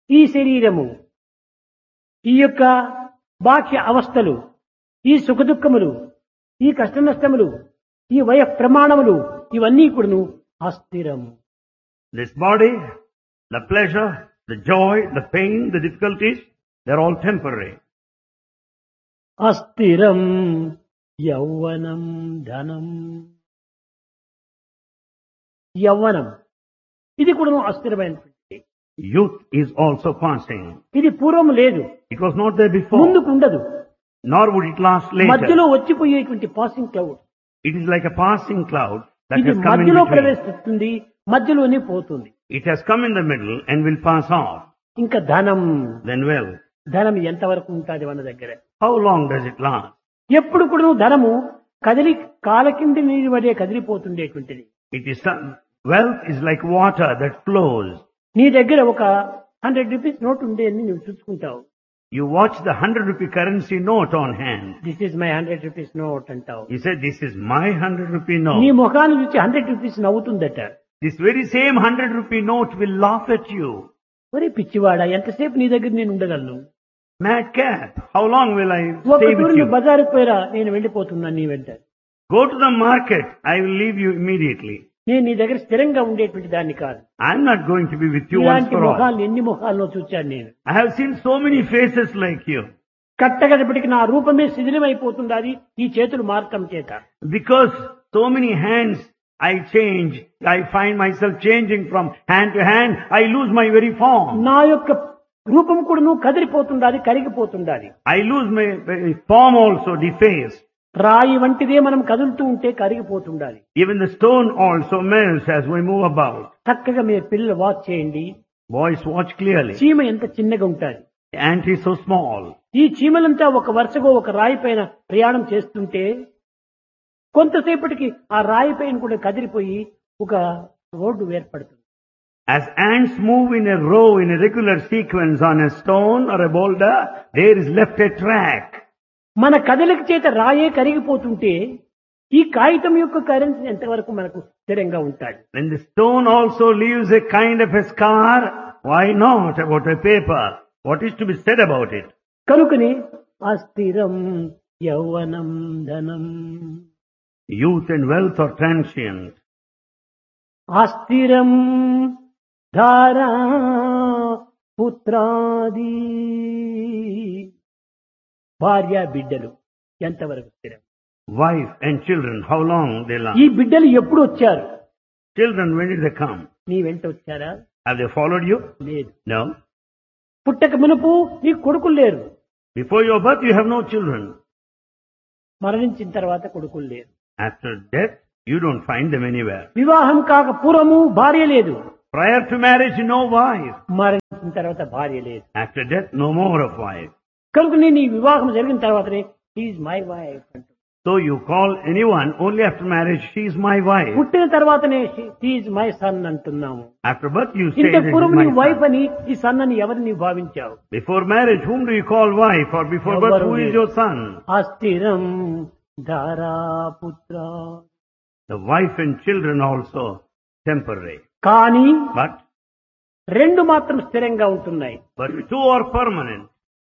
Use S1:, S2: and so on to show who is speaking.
S1: ఈ శరీరము, ఈ యొక్క బాహ్య అవస్థలు, ఈ సుఖదుఖములు, ఈ కష్ట నష్టములు, ఈ వయ ప్రమాణములు ఇవన్నీ కూడాను అస్థిరము.
S2: This body, the pleasure, the joy, the pain, the difficulties, they're all temporary.
S1: అస్థిరం యౌవనం ధనం. యౌవనం ఇది కూడా అస్థిరమైనటువంటి.
S2: Youth is also passing.
S1: ఇది పూర్వం లేదు,
S2: It was not there before,
S1: ముందుకు ఉండదు,
S2: nor would it last
S1: మధ్యలో
S2: later.
S1: వచ్చిపోయేటువంటి passing cloud.
S2: It is like a passing cloud that
S1: ఇది
S2: has come in
S1: మధ్యలో
S2: between.
S1: ప్రవేశిస్తుంది, మధ్యలోనే పోతుంది.
S2: It has come in the middle and will pass off.
S1: ఇంకా ధనం,
S2: Then wealth.
S1: ధనం ఎంతవరకు ఉంటుంది మన దగ్గర?
S2: How long does it last?
S1: ఎప్పుడు కూడా ధనము కదిలి కాల కింది నీరు వడే కదిలిపోతుండేటువంటిది.
S2: It is wealth is like water that flows.
S1: నీ దగ్గర ఒక 100 రూపీస్ నోట్ ఉండే అని నువ్వు చూసుకుంటావు.
S2: You watch the 100 rupee currency note on hand.
S1: This is my 100 rupees note అంటావు.
S2: You say, this is my 100 rupee
S1: నీ
S2: note.
S1: ముఖాన్ని చూసి 100 rupees నవ్వుతుందట.
S2: This very same 100 rupee note will laugh at you.
S1: ఒరే పిచ్చివాడా, ఎంతసేపు నీ దగ్గర నేను ఉండగలను?
S2: Madcap, how long will I
S1: ఒక
S2: stay
S1: తూరు
S2: with
S1: నువ్వు
S2: you?
S1: బజారుకు పోయిరా, నేను వెళ్ళిపోతున్నాను నీ వెంట.
S2: Go to the market, I will leave you immediately.
S1: నేను నీ దగ్గర స్థిరంగా ఉండేటువంటి దాన్ని కాదు.
S2: I'm not going to be with you once
S1: ఇలాంటి
S2: for all.
S1: ముఖాలు ఎన్ని ముఖాల్లో చూచాను నేను.
S2: I have seen so many faces like you.
S1: కట్టగడపటికి నా రూపమే శిథిలమైపోతుండాలి ఈ చేతులు మార్చడం చేత.
S2: Because so many hands I change, I find myself changing from hand to hand, I lose my very form.
S1: నా యొక్క రూపం కూడా నువ్వు కదిలిపోతుండాలి, కరిగిపోతుండాలి.
S2: I lose my form also, defaced.
S1: రాయి వంటిదే మనం కదులుతూ ఉంటే కరిగిపోతుండాలి.
S2: Even the stone also melts as we move about.
S1: చక్కగా మీ పిల్లలు వాచ్ చేయండి.
S2: Boys, watch clearly.
S1: చీమ ఎంత చిన్నగా ఉంటుంది.
S2: The ant is so small.
S1: ఈ చీమలంతా ఒక వరుసగా ఒక రాయి పైన ప్రయాణం చేస్తుంటే కొంతసేపటికి ఆ రాయి పైన కూడా కదిలిపోయి ఒక రోడ్డు ఏర్పడుతుంది.
S2: As ants move in a row in a regular sequence on a stone or a boulder, there is left a track.
S1: మన కదలిక చేత రాయే కరిగిపోతుంటే ఈ కాగితం యొక్క కరెన్సీ ఎంతవరకు మనకు స్థిరంగా ఉంటాయి.
S2: When the stone also leaves a kind of a scar, why not about a paper? What is to be said about it?
S1: కనుకనే అస్థిరం యౌవనం ధనం.
S2: Youth and wealth are transient.
S1: అస్థిరం ధారా పుత్రాది. భార్య బిడ్డలు ఎంతవరకు స్థిరం?
S2: Wife and children, how long they
S1: ఈ
S2: last?
S1: బిడ్డలు ఎప్పుడు వచ్చారు?
S2: Children, when did they come?
S1: నీ వెంట వచ్చారా?
S2: Have they followed you?
S1: లేదు.
S2: No.
S1: పుట్టక మునుపు నీకు కొడుకులు లేరు,
S2: Before your birth, you have no children.
S1: మరణించిన తర్వాత కొడుకులు లేరు.
S2: After death, you don't find them anywhere.
S1: వివాహం కాక పూర్వము భార్య లేదు,
S2: Prior to marriage, no wife.
S1: మరణించిన తర్వాత భార్య లేదు.
S2: After death, no more of wife.
S1: కనుక నేను ఈ వివాహం జరిగిన తర్వాతనే is my wife unto.
S2: So you call anyone only after marriage, she is my wife.
S1: పుట్టిన తర్వాతనే ఈజ్ మై సన్ అంటున్నాము.
S2: After birth, you say
S1: ఇంత
S2: that is
S1: పూర్వం నీ
S2: my
S1: వైఫ్
S2: son.
S1: అని ఈ సన్ అని ఎవరిని భావించావు?
S2: Before marriage, whom do you call wife? Or before birth, who is your son?
S1: అస్థిరం ధారాపుత్ర.
S2: The wife and children also temporary.
S1: కానీ
S2: But
S1: రెండు మాత్రం స్థిరంగా ఉంటున్నాయి.
S2: two are permanent.